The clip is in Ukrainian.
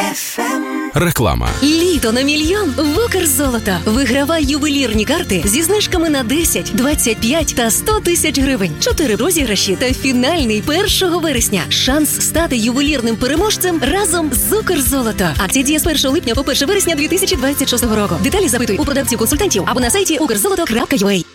Реклама. Літо на мільйон в Укрзолото. Вигравай ювелірні карти зі знижками на 10, 25 та 100 тисяч гривень. 4 розіграші та фінальний 1 вересня. Шанс стати ювелірним переможцем разом з Укрзолото. Акція діє з 1 липня по 1 вересня 2026 року. Деталі запитуй у продавців-консультантів або на сайті ukrzoloto.ua.